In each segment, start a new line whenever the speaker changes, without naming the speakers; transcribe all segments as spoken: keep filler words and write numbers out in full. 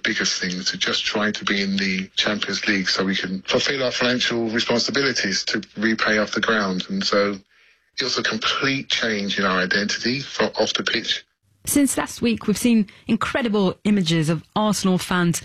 biggest things, to just try to be in the Champions League so we can fulfil our financial responsibilities to repay off the ground. And so it was a complete change in our identity from off the pitch.
Since last week, we've seen incredible images of Arsenal fans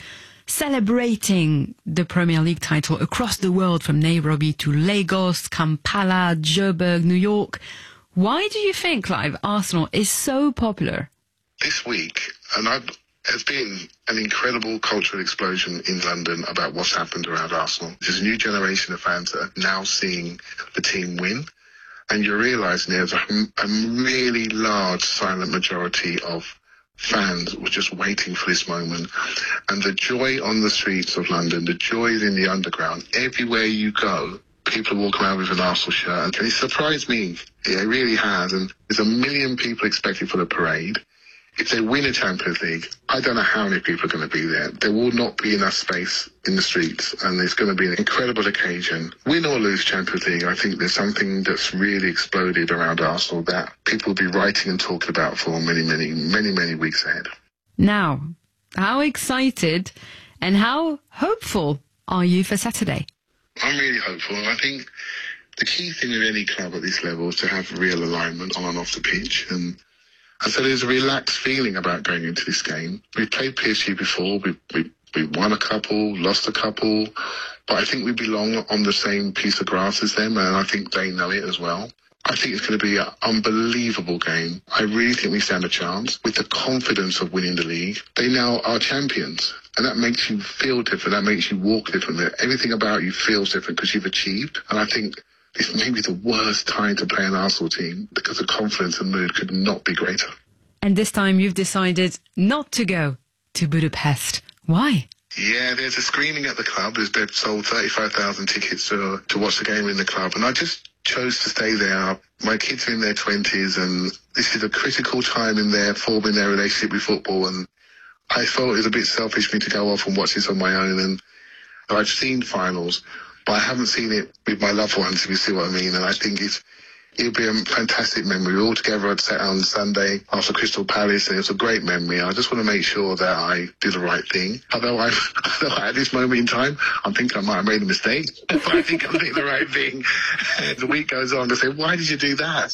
celebrating the Premier League title across the world, from Nairobi to Lagos, Kampala, Joburg, New York. Why do you think, Clive, Arsenal is so popular?
This week, and I've, there's been an incredible cultural explosion in London about what's happened around Arsenal. There's a new generation of fans that are now seeing the team win. And you're realising there's a, a really large silent majority of fans were just waiting for this moment. And the joy on the streets of London, the joy in the underground, everywhere you go, people are walking around with an Arsenal shirt. And it surprised me. It really has. And there's a million people expected for the parade. If they win a Champions League, I don't know how many people are going to be there. There will not be enough space in the streets, and it's going to be an incredible occasion. Win or lose Champions League, I think there's something that's really exploded around Arsenal that people will be writing and talking about for many, many, many, many weeks ahead.
Now, how excited and how hopeful are you for Saturday?
I'm really hopeful. I think the key thing with any club at this level is to have real alignment on and off the pitch. And And so there's a relaxed feeling about going into this game. We've played P S G before. We we we won a couple, lost a couple, but I think we belong on the same piece of grass as them, and I think they know it as well. I think it's going to be an unbelievable game. I really think we stand a chance with the confidence of winning the league. They now are champions, and that makes you feel different. That makes you walk different. Everything about you feels different because you've achieved. And I think this may be the worst time to play an Arsenal team because the confidence and mood could not be greater.
And this time you've decided not to go to Budapest. Why?
Yeah, there's a screening at the club. There's, they've sold thirty-five thousand tickets to, to watch the game in the club. And I just chose to stay there. My kids are in their twenties, and this is a critical time in their forming their relationship with football. And I thought it was a bit selfish for me to go off and watch this on my own. And I've seen finals, but I haven't seen it with my loved ones, if you see what I mean. And I think it's, it'll be a fantastic memory. We were all together on Sunday after Crystal Palace, and it was a great memory. I just want to make sure that I do the right thing. Although, I, at this moment in time, I'm thinking I might have made a mistake, but I think I'm doing the right thing. And the week goes on, I say, why did you do that?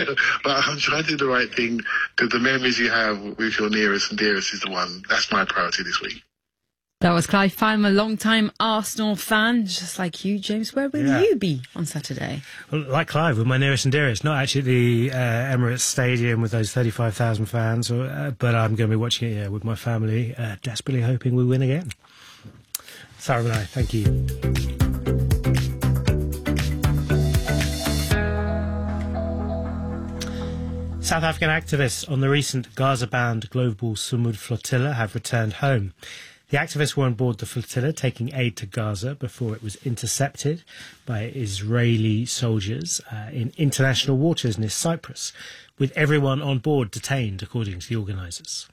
But I'm trying to do the right thing, because the memories you have with your nearest and dearest is the one. That's my priority this week.
That was Clive Palmer, a long-time Arsenal fan, just like you, James. Where will yeah. you be on Saturday?
Well, like Clive, with my nearest and dearest. Not actually at the uh, Emirates Stadium with those thirty-five thousand fans, or, uh, but I'm going to be watching it yeah, with my family, uh, desperately hoping we win again. Sarah and I, thank you. South African activists on the recent Gaza-bound Global Sumud flotilla have returned home. The activists were on board the flotilla taking aid to Gaza before it was intercepted by Israeli soldiers uh, in international waters near Cyprus, with everyone on board detained, according to the organisers.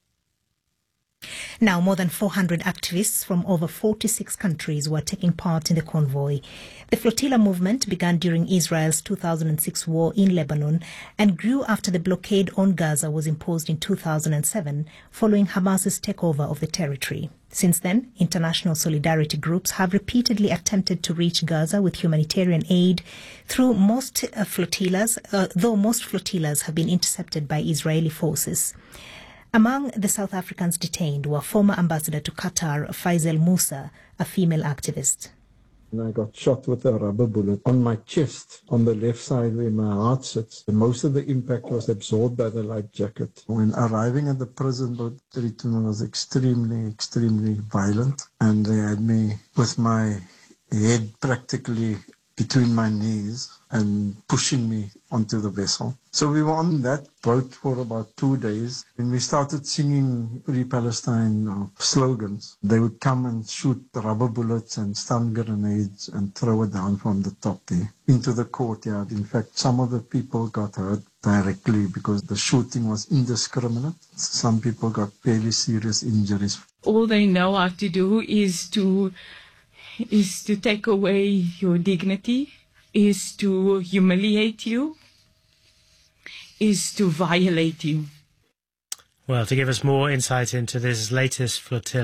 Now, more than four hundred activists from over forty-six countries were taking part in the convoy. The flotilla movement began during Israel's two thousand six war in Lebanon and grew after the blockade on Gaza was imposed in two thousand seven, following Hamas's takeover of the territory. Since then, international solidarity groups have repeatedly attempted to reach Gaza with humanitarian aid through most uh, flotillas, uh, though most flotillas have been intercepted by Israeli forces. Among the South Africans detained were former ambassador to Qatar, Faisal Musa, a female activist.
I got shot with a rubber bullet on my chest, on the left side where my heart sits. Most of the impact was absorbed by the life jacket. When arriving at the prison, the treatment was extremely, extremely violent. And they had me with my head practically between my knees and pushing me onto the vessel. So we were on that boat for about two days. When we started singing Free Palestine uh, slogans, they would come and shoot rubber bullets and stun grenades and throw it down from the top there into the courtyard. In fact, some of the people got hurt directly because the shooting was indiscriminate. Some people got fairly serious injuries.
All they know how to do is to is to take away your dignity, is to humiliate you, is to violate you.
Well, to give us more insight into this latest flotilla